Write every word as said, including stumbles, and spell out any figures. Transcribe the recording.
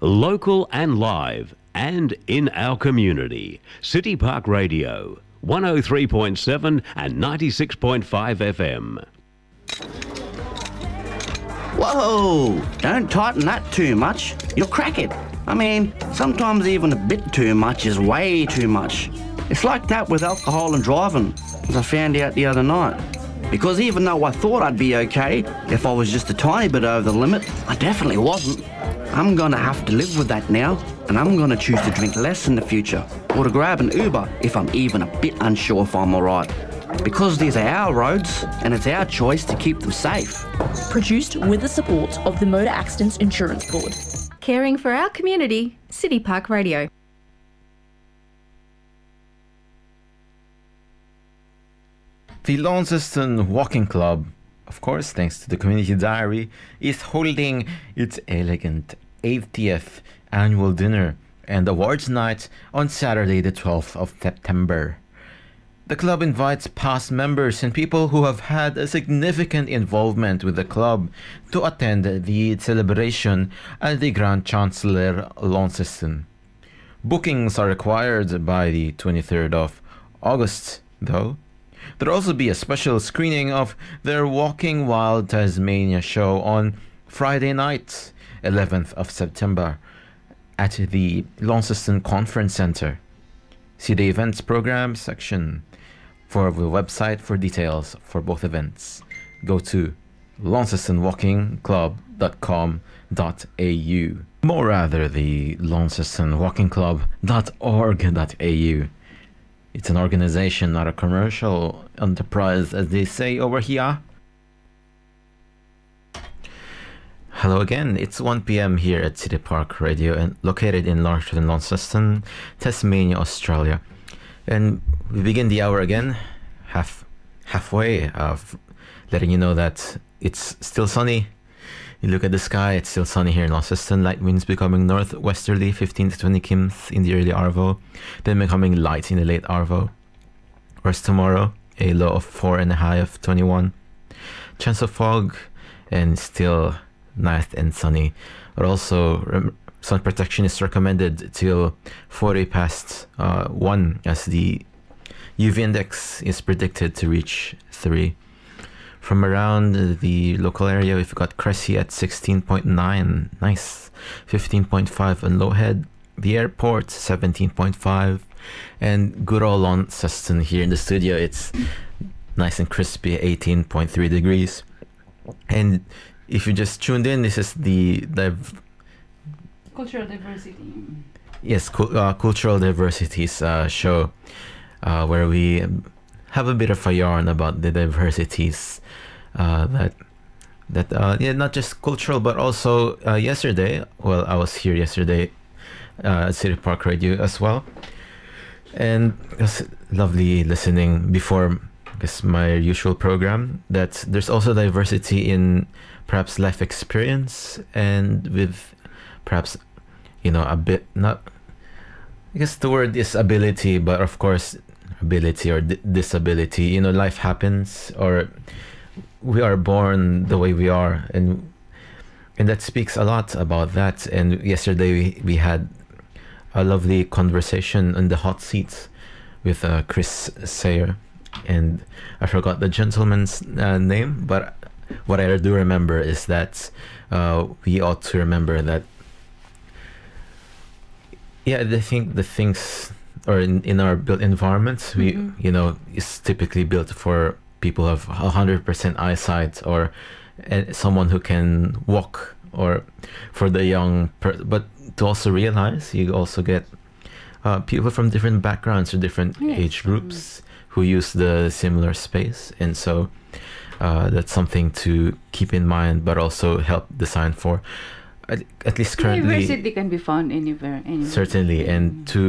Local and live and in our community. City Park Radio, one oh three point seven and ninety-six point five F M. Whoa! Don't tighten that too much. You'll crack it. I mean, sometimes even a bit too much is way too much. It's like that with alcohol and driving, as I found out the other night. Because even though I thought I'd be okay if I was just a tiny bit over the limit, I definitely wasn't. I'm gonna have to live with that now, and I'm gonna choose to drink less in the future, or to grab an Uber if I'm even a bit unsure if I'm alright. Because these are our roads, and it's our choice to keep them safe. Produced with the support of the Motor Accidents Insurance Board. Caring for our community, City Park Radio. The Launceston Walking Club, of course, thanks to the Community Diary, is holding its elegant eightieth annual dinner and awards night on Saturday, the twelfth of September. The club invites past members and people who have had a significant involvement with the club to attend the celebration at the Grand Chancellor Launceston. Bookings are required by the twenty-third of August, though. There'll also be a special screening of their Walking Wild Tasmania show on Friday night, eleventh of September, at the Launceston Conference Centre. See the events program section for the website for details for both events. Go to launceston walking club dot com dot a u. More rather, the launceston walking club dot org dot a u. It's an organization, not a commercial enterprise, as they say over here. Hello again, it's one p.m. here at City Park Radio, and located in Larsham, Launceston, Tasmania, Australia. And we begin the hour again, half halfway, of letting you know that it's still sunny. You look at the sky, it's still sunny here in Launceston. Light winds becoming northwesterly, fifteen to twenty kilometers in the early Arvo, then becoming light in the late Arvo. Whereas tomorrow, a low of four and a high of twenty-one. Chance of fog, and still nice and sunny. But also, rem- sun protection is recommended till forty past uh, one, as the U V index is predicted to reach three. From around the local area, we've got Cressy at sixteen point nine, nice, fifteen point five on Lowhead, the airport seventeen point five, and good old Launceston here in the studio, it's nice and crispy, eighteen point three degrees. And if you just tuned in, this is the div- Cultural Diversity. Yes, cu- uh, Cultural Diversities uh, show, uh, where we have a bit of a yarn about the diversities uh, that that uh, yeah, not just cultural, but also uh, yesterday. Well, I was here yesterday uh, at City Park Radio as well, and it was lovely listening before I guess my usual program. That there's also diversity in perhaps life experience, and with perhaps, you know, a bit, not, I guess the word is ability, but of course ability or d- disability, you know, life happens, or we are born the way we are, and and that speaks a lot about that. And yesterday we, we had a lovely conversation in the hot seats with uh, Chris Sayer, and I forgot the gentleman's uh, name, but what I do remember is that uh, we ought to remember that, yeah, I think the things, or in, in our built environments, we, mm-hmm. you know, is typically built for people who have one hundred percent eyesight, or uh, someone who can walk, or for the young, per- but to also realize you also get uh, people from different backgrounds or different yes. age groups who use the similar space. And so uh, that's something to keep in mind, but also help design for. At, at least currently, diversity can be found anywhere, anywhere. Certainly, and to